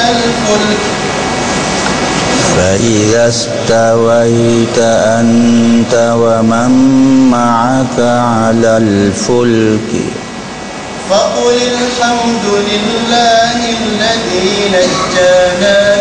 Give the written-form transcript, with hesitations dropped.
الفلك فإذا استويت أنت ومن معك على الفلك فقل الحمد لله الذي نجانا